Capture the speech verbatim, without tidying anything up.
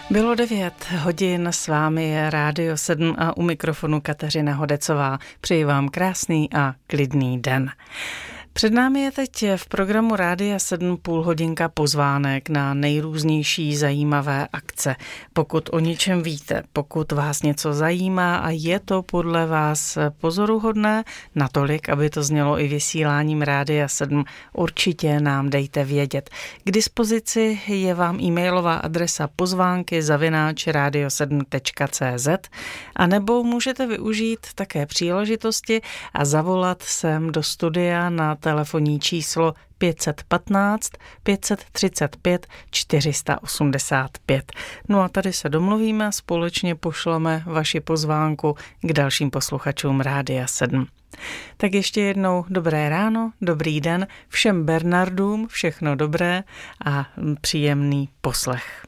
Bylo devět hodin, s vámi je Rádio sedm a u mikrofonu Kateřina Hodecová. Přeji vám krásný a klidný den. Před námi je teď v programu Rádia sedm půl hodinka pozvánek na nejrůznější zajímavé akce. Pokud o něčem víte, pokud vás něco zajímá a je to podle vás pozoruhodné, natolik, aby to znělo i vysíláním Rádia sedm, určitě nám dejte vědět. K dispozici je vám e-mailová adresa pozvánky zavináč radio sedm tečka cé zet a nebo můžete využít také příležitosti a zavolat sem do studia na telefonní číslo pět jedna pět, pět tři pět, čtyři osm pět. No a tady se domluvíme a společně pošleme vaši pozvánku k dalším posluchačům Rádia sedm. Tak ještě jednou dobré ráno, dobrý den, všem Bernardům všechno dobré a příjemný poslech.